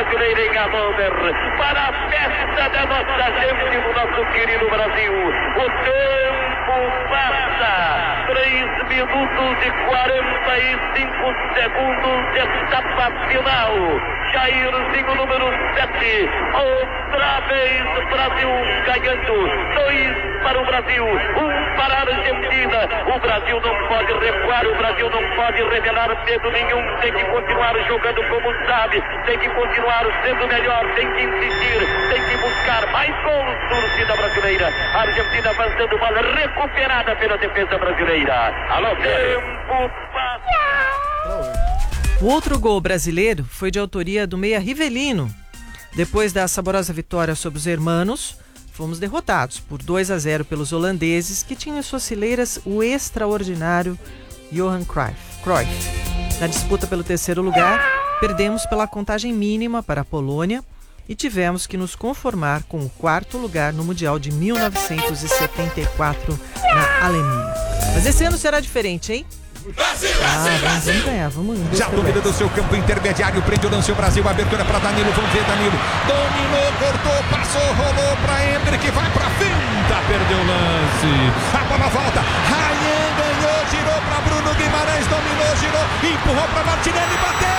brasileira em Hannover, para a festa da nossa gente, do nosso querido Brasil. O tempo passa, 3 minutos e 45 segundos, etapa final. Jairzinho número 7, outra vez Brasil ganhando, 2 para o Brasil, 1 para a Argentina. O Brasil não pode recuar, o Brasil não pode revelar medo nenhum, tem que continuar jogando como sabe, tem que continuar sendo melhor, tem que insistir, tem que buscar mais gols, torcida brasileira. A Argentina avançando, bola recuperada pela defesa brasileira. Alô, tempo passa. O outro gol brasileiro foi de autoria do meia Rivelino. Depois da saborosa vitória sobre os hermanos, fomos derrotados por 2-0 pelos holandeses, que tinham em suas fileiras o extraordinário Johan Cruyff. Na disputa pelo terceiro lugar, perdemos pela contagem mínima para a Polônia e tivemos que nos conformar com o quarto lugar no Mundial de 1974 na Alemanha. Mas esse ano será diferente, hein? Vamos ganhar, vamos. Já domina do seu campo intermediário, prende o lance o Brasil, abertura para Danilo, vamos ver Danilo, dominou, cortou, passou, rolou para Endrick, vai para finta, perdeu o lance, a bola volta, Ryan ganhou, girou para Bruno Guimarães, dominou, girou, empurrou para Martinelli, bateu!